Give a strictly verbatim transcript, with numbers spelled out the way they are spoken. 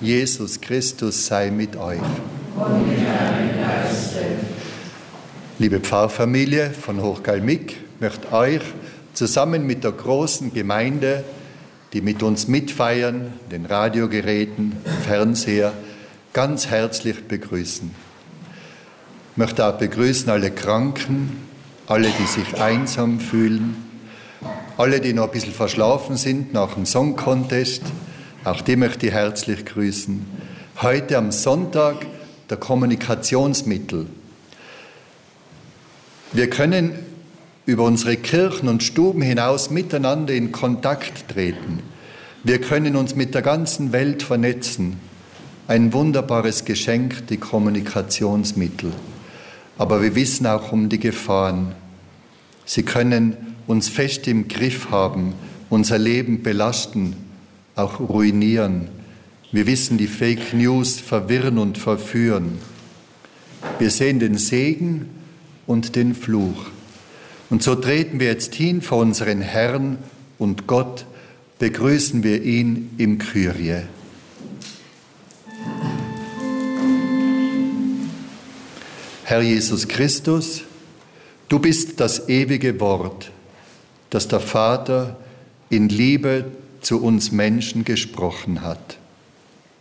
Jesus Christus sei mit euch. Und mit deinem Geiste. Liebe Pfarrfamilie von Hochgalmig, möchte euch zusammen mit der großen Gemeinde, die mit uns mitfeiern, den Radiogeräten, Fernseher, ganz herzlich begrüßen. Ich möchte auch begrüßen alle Kranken, alle, die sich einsam fühlen, alle, die noch ein bisschen verschlafen sind nach dem Song Contest, auch die möchte ich herzlich grüßen. Heute am Sonntag der Kommunikationsmittel. Wir können über unsere Kirchen und Stuben hinaus miteinander in Kontakt treten. Wir können uns mit der ganzen Welt vernetzen. Ein wunderbares Geschenk, die Kommunikationsmittel. Aber wir wissen auch um die Gefahren. Sie können uns fest im Griff haben, unser Leben belasten, auch ruinieren. Wir wissen, die Fake News verwirren und verführen. Wir sehen den Segen und den Fluch. Und so treten wir jetzt hin vor unseren Herrn und Gott, begrüßen wir ihn im Kyrie. Herr Jesus Christus, du bist das ewige Wort, das der Vater in Liebe zu uns Menschen gesprochen hat.